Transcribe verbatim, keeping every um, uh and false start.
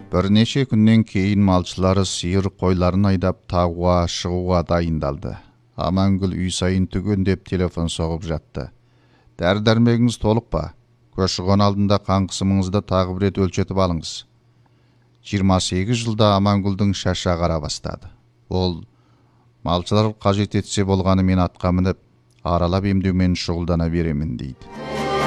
Bir neçe күннен кейін малчылары сиыр қойларын айдап тауға шығуға дайындалды. Амангүл үй сайын түгендеп телефон соғып жатты. Дәрі-дәрмегіңіз толық па? Көші-қон алдында қан қысымыңызды тағы бір рет өлшетіп алыңыз. жиырма сегіз жылда Амангүлдің шашы ағара бастады. Ол малшылар қажет етсе болғаны мен атқа мініп, аралап емдеумен шұғылдана беремін дейді.